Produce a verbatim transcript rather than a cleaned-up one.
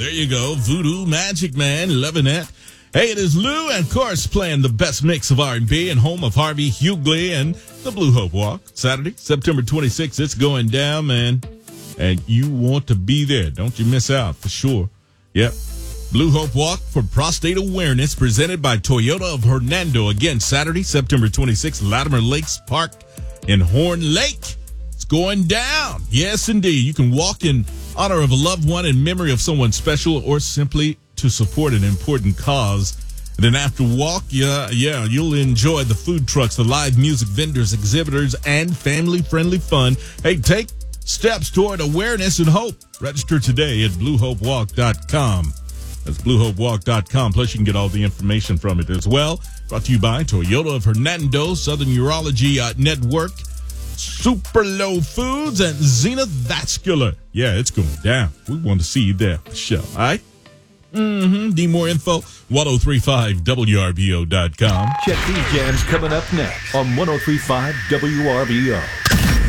There you go. Voodoo Magic Man. Loving it. Hey, it is Lou, and of course, playing the best mix of R and B and home of Harvey Hughley and the Blue Hope Walk. Saturday, September twenty-sixth. It's going down, man. And you want to be there. Don't you miss out, for sure. Yep. Blue Hope Walk for Prostate Awareness, presented by Toyota of Hernando. Again, Saturday, September twenty-sixth, Latimer Lakes Park in Horn Lake. It's going down. Yes, indeed. You can walk in honor of a loved one, in memory of someone special, or simply to support an important cause. And then after walk, yeah, yeah, you'll enjoy the food trucks, the live music vendors, exhibitors, and family-friendly fun. Hey, take steps toward awareness and hope. Register today at blue hope walk dot com. That's blue hope walk dot com. Plus, you can get all the information from it as well. Brought to you by Toyota of Hernando, Southern Urology uh, Network, Super Low Foods, and Zenith Vascular. Yeah, it's going down. We want to see you there for sure. All right? Mm-hmm. Need more info? ten thirty-five W R B O dot com. Check these jams coming up next on ten thirty-five W R B O.